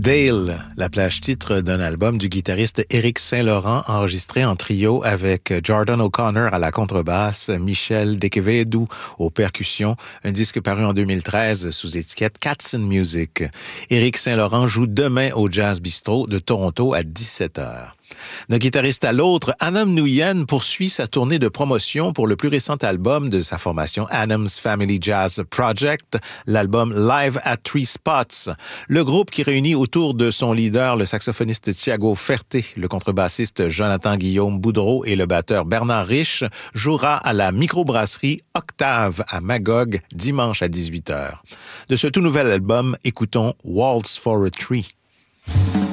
Dale, la plage titre d'un album du guitariste Éric Saint-Laurent enregistré en trio avec Jordan O'Connor à la contrebasse, Michel De Quevedo aux percussions, un disque paru en 2013 sous étiquette Katzen Music. Éric Saint-Laurent joue demain au Jazz Bistro de Toronto à 17h. D'un guitariste à l'autre, Anam Nguyen poursuit sa tournée de promotion pour le plus récent album de sa formation Anam's Family Jazz Project, l'album Live at Three Spots. Le groupe qui réunit autour de son leader le saxophoniste Thiago Ferté, le contrebassiste Jonathan Guillaume Boudreau et le batteur Bernard Rich jouera à la microbrasserie Octave à Magog dimanche à 18h. De ce tout nouvel album, écoutons Waltz for a Tree.